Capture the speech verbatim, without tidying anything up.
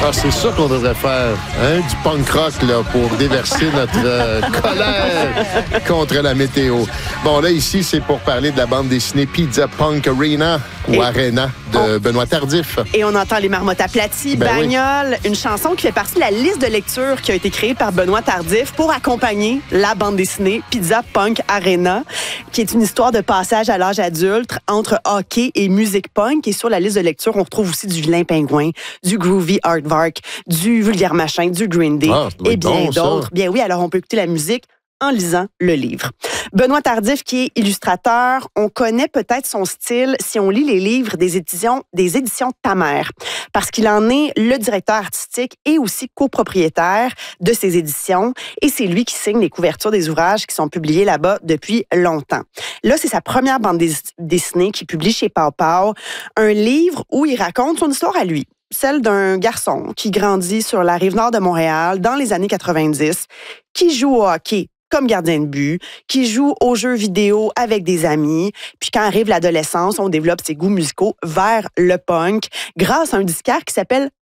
Ah, c'est ça qu'on devrait faire, hein? Du punk rock, là, pour déverser notre euh, colère contre la météo. Bon, là, ici, c'est pour parler de la bande dessinée Pizza Punk Arena ou Et Arena de on... Benoît Tardif. Et on entend les marmottes aplaties, ben Bagnole, oui. une chanson qui fait partie de la liste de lecture qui a été créée par Benoît Tardif pour accompagner la bande dessinée Pizza Punk Arena, qui est une histoire de passage à l'âge adulte entre hockey et musique punk. Et sur la liste de lecture, on retrouve aussi du Vilain Pingouin, du Groovy Aardvark, du Vulgaire Machin, du Green Day ah, et bien bon, d'autres. Bien oui, alors on peut écouter la musique en lisant le livre. Benoît Tardif, qui est illustrateur, on connaît peut-être son style si on lit les livres des éditions, des éditions Ta Mère, parce qu'il en est le directeur artistique et aussi copropriétaire de ces éditions, et c'est lui qui signe les couvertures des ouvrages qui sont publiés là-bas depuis longtemps. Là, c'est sa première bande dessinée qu'il publie chez Pow Pow, un livre où il raconte son histoire à lui, celle d'un garçon qui grandit sur la rive nord de Montréal dans les années quatre-vingt-dix, qui joue au hockey comme gardien de but, qui joue aux jeux vidéo avec des amis. Puis quand arrive l'adolescence, on développe ses goûts musicaux vers le punk grâce à un disquaire qui s'appelle